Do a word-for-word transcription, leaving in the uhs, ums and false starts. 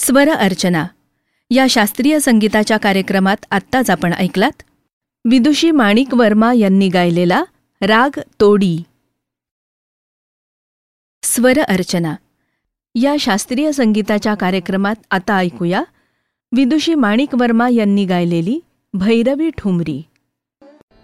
स्वर अर्चना या शास्त्रीय संगीताच्या कार्यक्रमात आत्ताच आपण ऐकलात विदुषी माणिक वर्मा यांनी गायलेला राग तोडी. स्वर अर्चना या शास्त्रीय संगीताच्या कार्यक्रमात आता ऐकूया विदुषी माणिक वर्मा यांनी गायलेली भैरवी ठुमरी.